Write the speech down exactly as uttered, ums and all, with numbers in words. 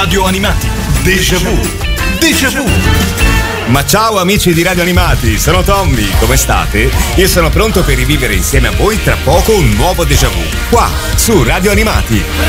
Radio Animati. Déjà vu. Déjà vu. Ma ciao amici di Radio Animati, sono Tommy, come state? Io sono pronto per rivivere insieme a voi tra poco un nuovo Déjà vu, qua su Radio Animati.